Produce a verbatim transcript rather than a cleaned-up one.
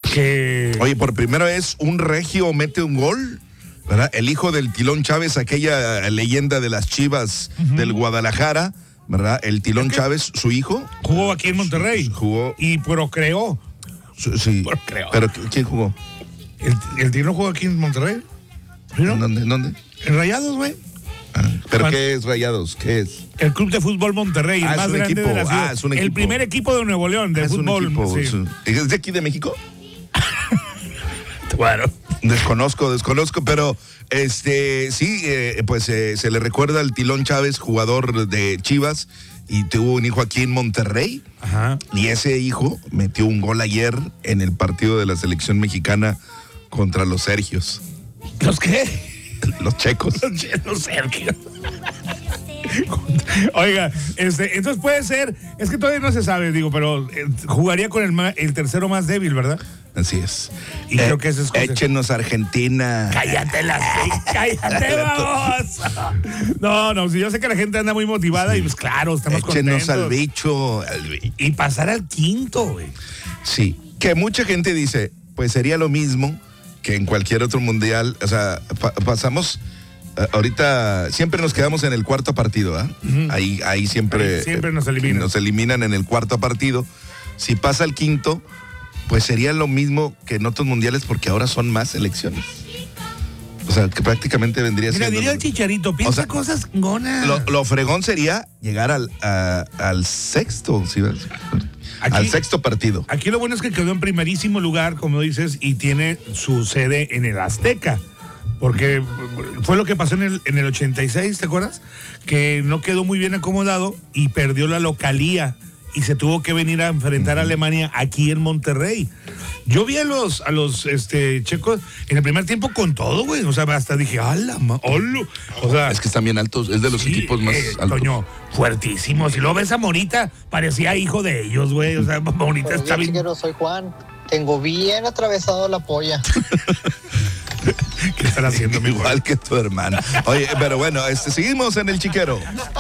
Que... Oye, por primera vez un regio mete un gol, ¿verdad? El hijo del Tilón Chávez, aquella leyenda de las Chivas uh-huh. del Guadalajara, ¿verdad? El Tilón es que Chávez, su hijo. Jugó aquí en Monterrey. Jugó. Y procreó. Sí. Procreó. ¿Pero quién jugó? ¿El, el Tilón jugó aquí en Monterrey? ¿Sí, no? ¿En dónde? ¿En dónde? En Rayados, güey. Ah, ¿Pero Juan, qué es Rayados? ¿Qué es? El Club de Fútbol Monterrey, ah, el más es un grande equipo. de la ciudad. Ah, es un equipo. El primer equipo de Nuevo León de ah, fútbol. Es, un equipo, sí. es, un... ¿Es de aquí de México? Bueno. Desconozco, desconozco, pero este sí, eh, pues eh, se le recuerda al Tilón Chávez, jugador de Chivas, y tuvo un hijo aquí en Monterrey. Ajá. Y ese hijo metió un gol ayer en el partido de la selección mexicana contra los sergios. ¿Los qué? Los checos. Los, los sergios. Oiga, este, entonces puede ser, es que todavía no se sabe, digo, pero eh, jugaría con el, ma, el tercero más débil, ¿verdad? Así es. Y eh, creo que eso es cosa. Échenos Argentina. Cállate las cállate, vamos. No, no, si yo sé que la gente anda muy motivada y pues claro, estamos Échenos contentos. al bicho, al bicho. Y pasar al quinto, güey. Sí, que mucha gente dice, pues sería lo mismo que en cualquier otro mundial, o sea, pa- pasamos... Uh, ahorita siempre nos quedamos en el cuarto partido, ¿eh? Uh-huh. Ahí, ahí siempre, ahí siempre nos eliminan. Nos eliminan en el cuarto partido. Si pasa el quinto, pues sería lo mismo que en otros mundiales porque ahora son más selecciones. O sea, que prácticamente vendría Mira, siendo... diría el Chicharito, piensa o sea, cosas gonas. Lo, lo fregón sería llegar al, a, al sexto, ¿sí? Aquí, al sexto partido. Aquí lo bueno es que quedó en primerísimo lugar, como dices, y tiene su sede en el Azteca. Porque fue lo que pasó en el, en el ochenta y seis, ¿te acuerdas? Que no quedó muy bien acomodado y perdió la localía y se tuvo que venir a enfrentar uh-huh. a Alemania aquí en Monterrey. Yo vi a los, a los este, checos en el primer tiempo con todo, güey. O sea, hasta dije, ¡hala! ¡Hola! O sea, es que están bien altos, es de los sí, equipos más eh, altos. Toño, fuertísimos. Y luego ves a Morita, parecía hijo de ellos, güey. O sea, Morita está bien. Chiquero, soy Juan. Tengo bien atravesado la polla. ¿Qué están haciendo, mi Igual que tu hermano. Oye, pero bueno, este, seguimos en el Chiquero.